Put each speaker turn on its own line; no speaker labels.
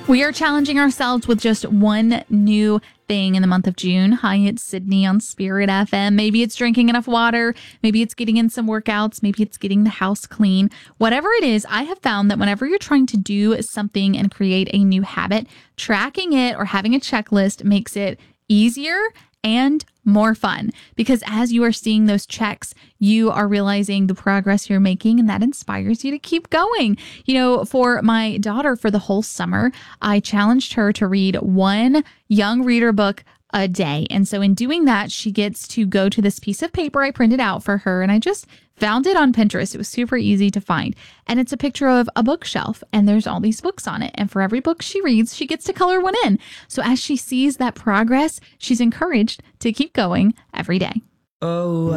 We are challenging ourselves with just one new thing in the month of June. Hi, it's Sydney on Spirit FM. Maybe it's drinking enough water. Maybe it's getting in some workouts. Maybe it's getting the house clean. Whatever it is, I have found that whenever you're trying to do something and create a new habit, tracking it or having a checklist makes it easier and more fun, because as you are seeing those checks, you are realizing the progress you're making, and that inspires you to keep going. You know, for my daughter, for the whole summer, I challenged her to read one young reader book a day. And so in doing that, she gets to go to this piece of paper I printed out for her, and I just found it on Pinterest. It was super easy to find. And it's a picture of a bookshelf, and there's all these books on it. And for every book she reads, she gets to color one in. So as she sees that progress, she's encouraged to keep going every day.
Oh.